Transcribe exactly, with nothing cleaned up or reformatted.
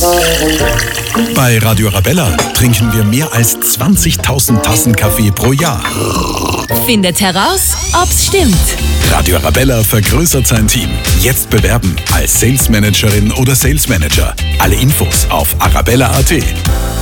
Bei Radio Arabella trinken wir mehr als zwanzigtausend Tassen Kaffee pro Jahr. Findet heraus, ob's stimmt. Radio Arabella vergrößert sein Team. Jetzt bewerben als Sales Managerin oder Sales Manager. Alle Infos auf arabella punkt at.